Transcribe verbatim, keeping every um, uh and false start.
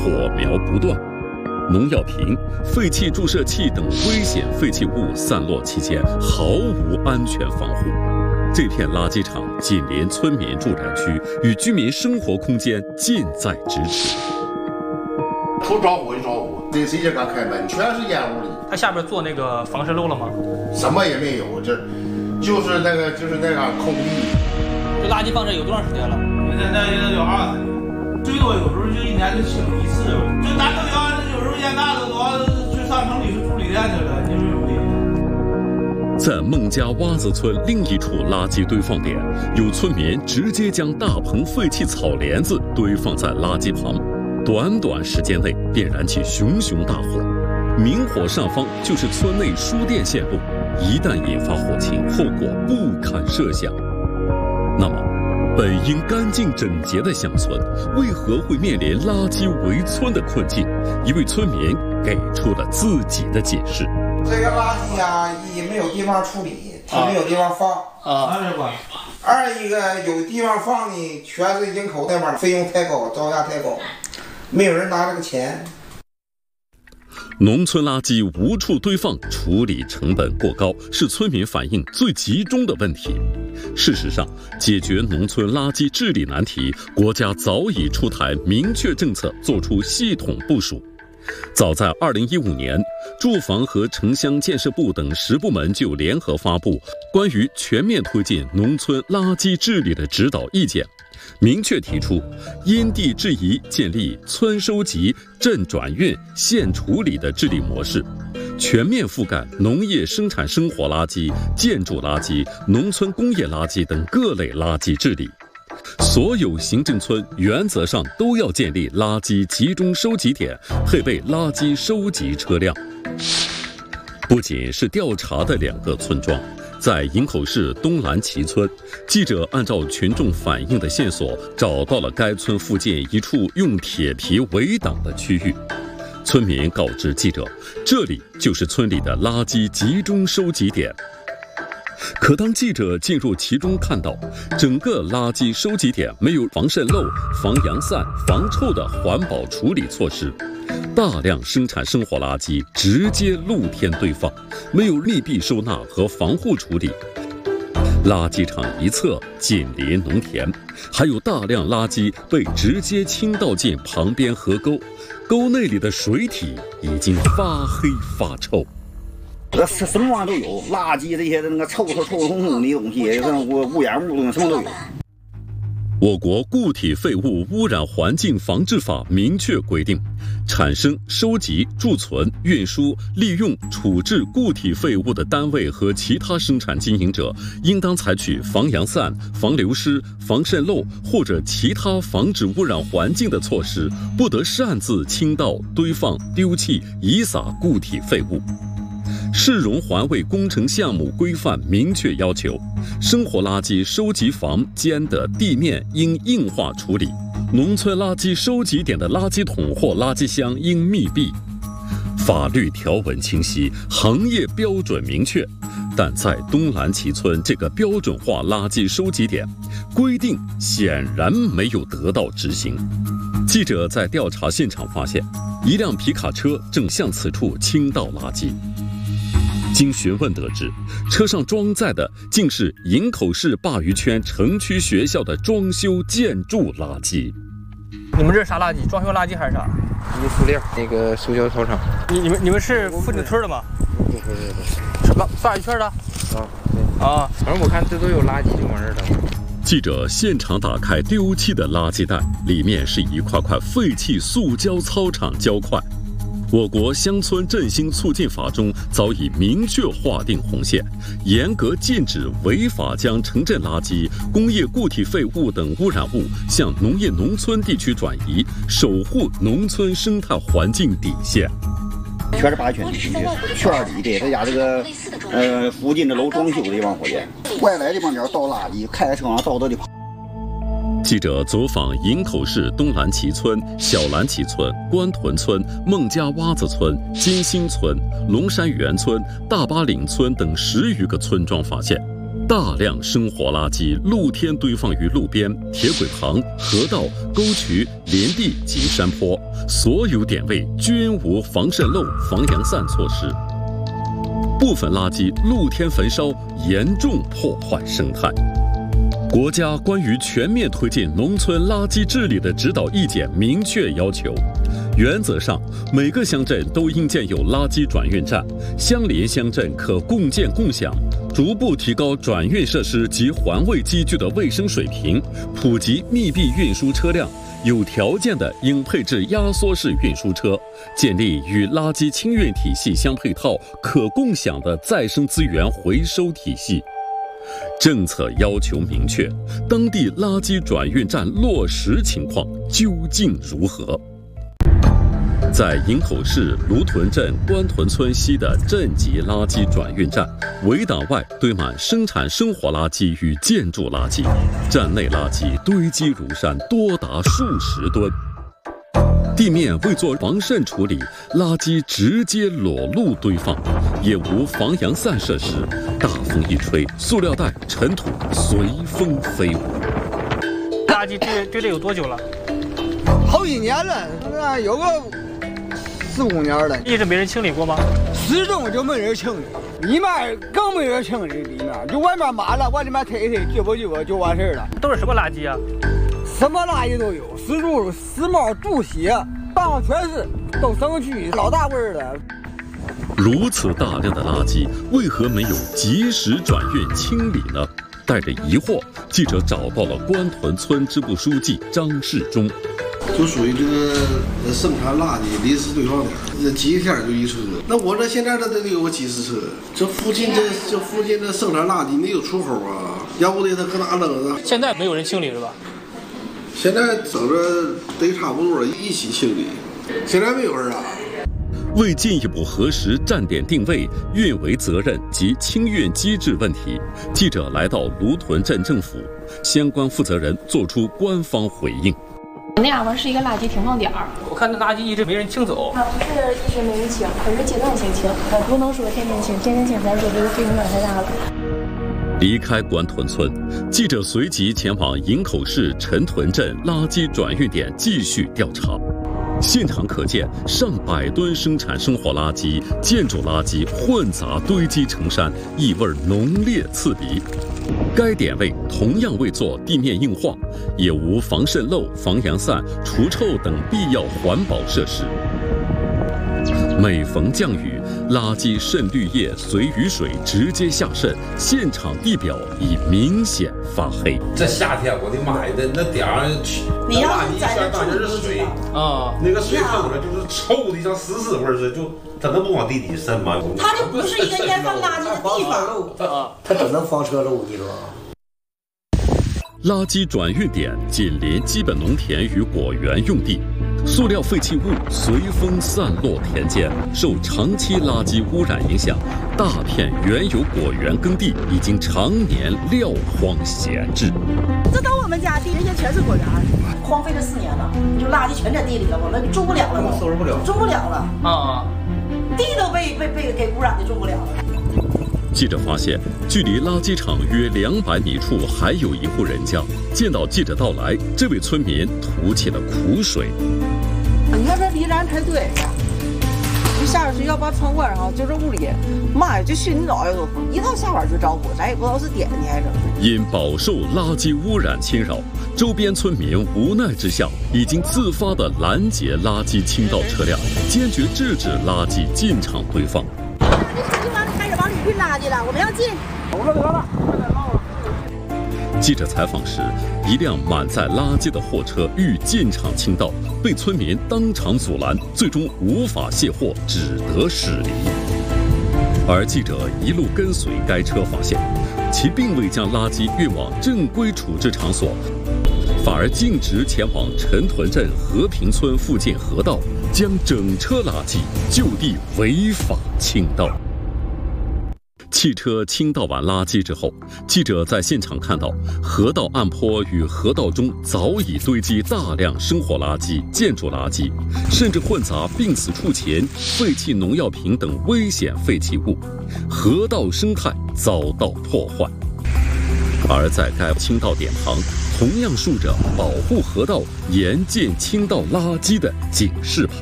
火苗不断。农药瓶、废弃注射器等危险废弃物散落期间，毫无安全防护。这片垃圾场紧邻村民住宅区，与居民生活空间近在咫尺。 说着火就着火，这谁家刚开门，全是烟雾里。 它下边做那个防渗漏了吗？ 什么也没有，这就是那个就是那个空地。 这垃圾放这有多长时间了？ 现在也有二十年，最多有时候就一年就清一次。就咱都要有时候烟大了，都要去上城里去处理店去了，就是有的。 在孟家洼子村另一处垃圾堆放点，有村民直接将大棚废弃草帘子堆放在垃圾旁，短短时间内便燃起熊熊大火。明火上方就是村内输电线路，一旦引发火情，后果不堪设想。那么，本应干净整洁的乡村，为何会面临垃圾围村的困境？一位村民给出了自己的解释。 这个垃圾呀，一没有地方处理，它没有地方放啊， 那是吧？ 二一个有地方放呢，全是营口那边费用太高，造价太高，没有人拿这个钱。 农村垃圾无处堆放，处理成本过高，是村民反映最集中的问题。事实上，解决农村垃圾治理难题，国家早已出台明确政策，做出系统部署。早在二零一五年，住房和城乡建设部等十部门就联合发布关于全面推进农村垃圾治理的指导意见，明确提出因地制宜建立村收集、镇转运、县处理的治理模式，全面覆盖农业生产生活垃圾、建筑垃圾、农村工业垃圾等各类垃圾治理。所有行政村原则上都要建立垃圾集中收集点，配备垃圾收集车辆。不仅是调查的两个村庄，在营口市东蓝旗村，记者按照群众反映的线索，找到了该村附近一处用铁皮围挡的区域。村民告知记者，这里就是村里的垃圾集中收集点。可当记者进入其中，看到整个垃圾收集点没有防渗漏、防扬散、防臭的环保处理措施，大量生产生活垃圾直接露天堆放，没有密闭收纳和防护处理。垃圾场一侧紧邻农田，还有大量垃圾被直接倾倒进旁边河沟，沟内里的水体已经发黑发臭。 这什什么玩意都有，垃圾这些那个臭臭臭烘烘的东西，这污污染物什么都有。 我国固体废物污染环境防治法明确规定，产生、收集、贮存、运输、利用、处置固体废物的单位和其他生产经营者，应当采取防扬散、防流失、防渗漏或者其他防止污染环境的措施，不得擅自倾倒、堆放、丢弃、遗撒固体废物。市容环卫工程项目规范明确要求，生活垃圾收集房间的地面应硬化处理，农村垃圾收集点的垃圾桶或垃圾箱应密闭。法律条文清晰，行业标准明确，但在东蓝旗村这个标准化垃圾收集点，规定显然没有得到执行。记者在调查现场发现，一辆皮卡车正向此处倾倒垃圾。经询问得知，车上装载的竟是营口市鲅鱼圈城区学校的装修建筑垃圾。 你们这是啥垃圾？装修垃圾还是啥？ 一塑料那个塑胶操场。 你你们你们是附近村的吗？ 不不不不， 是鲅鲅鱼圈的。 啊对啊，反正我看这都有垃圾就完事儿了。 记者现场打开丢弃的垃圾袋，里面是一块块废弃塑胶操场胶块。我国乡村振兴促进法中早已明确划定红线，严格禁止违法将城镇垃圾、工业固体废物等污染物向农业农村地区转移，守护农村生态环境底线。 全是鲅鱼圈地区的，圈里的，这家这个呃附近的楼装修的地方，伙计，外来的帮点倒垃圾，开车上倒到的。 记者走访营口市东蓝旗村、小蓝旗村、关屯村、孟家洼子村、金星村、龙山园村、大巴岭村等十余个村庄，发现大量生活垃圾露天堆放于路边、铁轨旁、河道、沟渠、林地及山坡，所有点位均无防渗漏、防扬散措施。部分垃圾露天焚烧，严重破坏生态。国家关于全面推进农村垃圾治理的指导意见明确要求，原则上每个乡镇都应建有垃圾转运站，相邻乡镇可共建共享，逐步提高转运设施及环卫机具的卫生水平，普及密闭运输车辆，有条件的应配置压缩式运输车，建立与垃圾清运体系相配套、可共享的再生资源回收体系。政策要求明确，当地垃圾转运站落实情况究竟如何？在营口市芦屯镇关屯村西的镇级垃圾转运站，围挡外堆满生产生活垃圾与建筑垃圾，站内垃圾堆积如山，多达数十吨。地面未做防渗处理，垃圾直接裸露堆放，也无防扬散设施，大风一吹，塑料袋、尘土随风飞舞。 垃圾堆堆了有多久了？ 好几年了，那有个四五年了。 一直没人清理过吗？ 始终就没人清理，里面更没人清理，里面就外面满了，往里面推一推，就不就就完事儿了。 都是什么垃圾啊？ 什么垃圾都有，石柱、石帽、猪血，办法全是，都生蛆，老大味儿了。 如此大量的垃圾，为何没有及时转运清理呢？带着疑惑，记者找到了关屯村支部书记张世忠。 就属于这个生产垃圾临时堆放点，这几天就一车。那我这现在这得有个几十车。这附近这这附近的生产垃圾没有出口啊，要不得他搁哪扔啊？ 现在没有人清理是吧？ 现在整着得差不多了，一起清理。现在没有人啊。 为进一步核实站点定位、运维责任及清运机制问题，记者来到芦屯镇政府，相关负责人作出官方回应。 那样吧是一个垃圾停放点儿， 我看那垃圾一直没人清走。 啊，不是一直没人清，可是阶段性清，呃，不能说天天清，天天清咱说这个费用量太大了。 离开关屯村，记者随即前往营口市陈屯镇垃圾转运点继续调查。现场可见上百吨生产生活垃圾、建筑垃圾混杂堆积成山，异味浓烈刺鼻。该点位同样未做地面硬化，也无防渗漏、防扬散、除臭等必要环保设施。每逢降雨，垃圾渗滤液随雨水直接下渗，现场地表已明显发黑。 这夏天，我的妈呀，那那点儿你要垃圾全当成是水啊， 那个水喷了就是臭的像死死味儿似的，就它能不往地底渗吗？ 它就不是一个烟放垃圾的地方啊， 它只能防车漏，你说。 垃圾转运点紧邻基本农田与果园用地，塑料废弃物随风散落田间，受长期垃圾污染影响，大片原有果园耕地已经常年撂荒闲置。 这都我们家地，人家全是果园，荒废了四年了，就垃圾全在地里了，我们种不了了， 收拾不了， 种不了了啊， 地都被被被给污染的，种不了了。 记者发现，距离垃圾场约两百米处还有一户人家。见到记者到来，这位村民吐起了苦水。 你看这离咱太对，一下水要把窗关上，就这屋里，妈呀，这熏你脑袋都疼，一到下班就着火，咱也不知道是点的还是。 因饱受垃圾污染侵扰，周边村民无奈之下，已经自发地拦截垃圾倾倒车辆，坚决制止垃圾进场堆放。 开始往里运垃圾了，我们要进。 我这得了， 记者采访时，一辆满载垃圾的货车欲进场倾倒，被村民当场阻拦，最终无法卸货，只得驶离。而记者一路跟随该车，发现其并未将垃圾运往正规处置场所，反而径直前往陈屯镇和平村附近河道，将整车垃圾就地违法倾倒。汽车倾倒完垃圾之后，记者在现场看到河道岸坡与河道中早已堆积大量生活垃圾、建筑垃圾，甚至混杂病死畜禽、废弃农药瓶等危险废弃物，河道生态遭到破坏。 而在该倾倒点旁，同样竖着保护河道、严禁倾倒垃圾的警示牌。